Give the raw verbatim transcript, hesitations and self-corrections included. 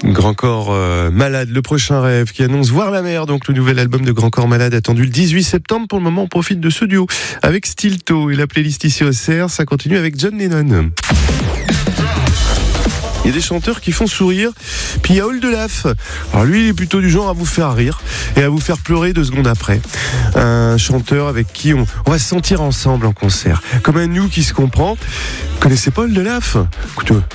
Grand Corps euh, Malade, le prochain rêve qui annonce Voir la mer, donc le nouvel album de Grand Corps Malade attendu le dix-huit septembre. Pour le moment, on profite de ce duo avec Stilto et la playlist ici au C R, ça continue avec John Lennon. Il y a des chanteurs qui font sourire, puis il y a Oldelaf. Alors lui, il est plutôt du genre à vous faire rire et à vous faire pleurer deux secondes après. Un chanteur avec qui on, on va se sentir ensemble en concert, comme un nous qui se comprend. Vous connaissez pas Oldelaf ? Écoutez,